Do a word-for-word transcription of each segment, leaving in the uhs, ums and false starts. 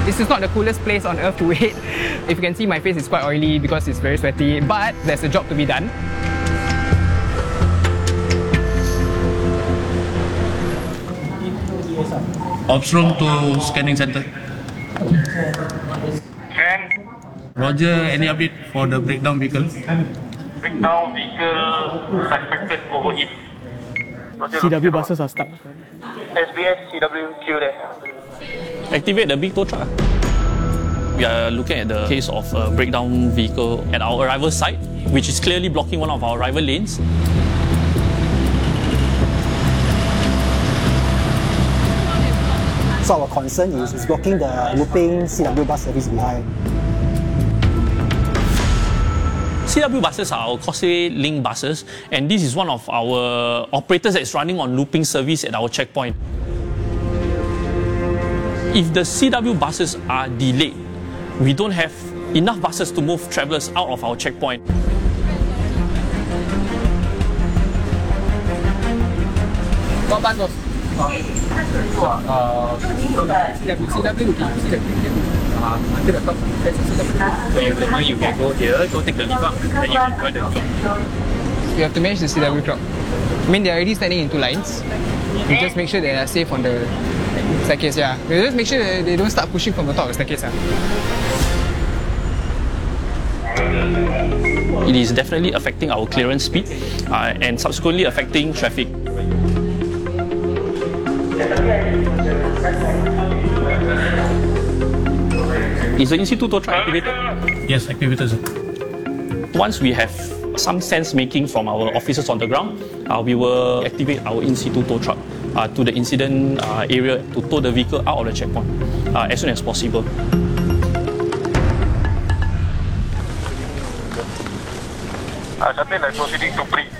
This is not the coolest place on earth to wait. If you can see, my face is quite oily because it's very sweaty, but there's a job to be done. Ops room to scanning center. Roger, any update for the breakdown vehicle? Breakdown vehicle suspected overheat. C W buses are stuck. S B S, C W, Q there. Activate the big tow truck. We are looking at the case of a breakdown vehicle at our arrival site, which is clearly blocking one of our arrival lanes. So our concern is, is blocking the looping C W bus service behind. C W buses are our Causeway Link buses, and this is one of our operators that is running on looping service at our checkpoint. If the C W buses are delayed, we don't have enough buses to move travellers out of our checkpoint. What bus was? Uh, C W, under the top, there's a C W. Whenever you can go here, go take the lift up, then you can join the job. You have to manage the C W crowd. I mean, they're already standing in two lines. You just make sure they are safe on the staircase, yeah. You just make sure that they don't start pushing from the top of the staircase, yeah. It is definitely affecting our clearance speed uh, and subsequently affecting traffic. Is the in-situ tow truck activated? Yes, activated, sir. Once we have some sense making from our officers on the ground, uh, we will activate our in-situ tow truck uh, to the incident uh, area to tow the vehicle out of the checkpoint uh, as soon as possible. Uh, Shuttle is proceeding to pre.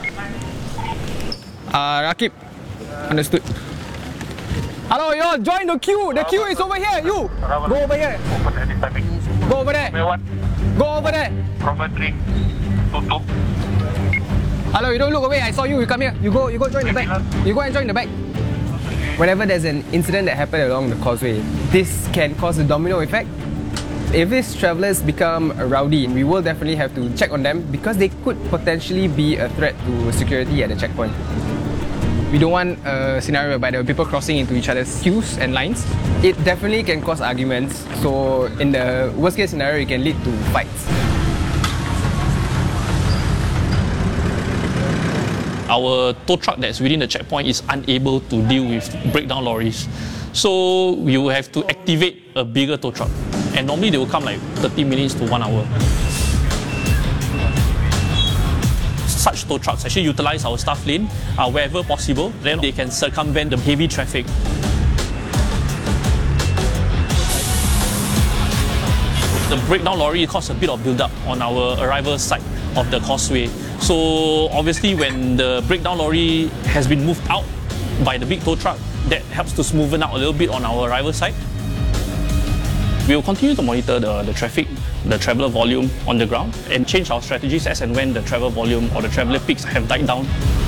Uh, Rakib, understood. Hello, you all, join the queue. The queue is over here. You, go over here. Open at this timing. Go over there. Where one? Go over there. Promontory. Tutup. Hello, you don't look away. I saw you. You come here. You go. You go join the back. You go and join the back. Whenever there's an incident that happened along the causeway, this can cause a domino effect. If these travellers become rowdy, we will definitely have to check on them because they could potentially be a threat to security at the checkpoint. We don't want a scenario whereby there are people crossing into each other's queues and lines. It definitely can cause arguments. So in the worst case scenario, it can lead to fights. Our tow truck that's within the checkpoint is unable to deal with breakdown lorries. So we will have to activate a bigger tow truck. And normally they will come like thirty minutes to one hour. Such tow trucks actually utilize our staff lane uh, wherever possible. Then they can circumvent the heavy traffic. The breakdown lorry caused a bit of build-up on our arrival site of the causeway. So obviously when the breakdown lorry has been moved out by the big tow truck, that helps to smoothen out a little bit on our arrival site. We will continue to monitor the, the traffic, the traveller volume on the ground and change our strategies as and when the travel volume or the traveller peaks have died down.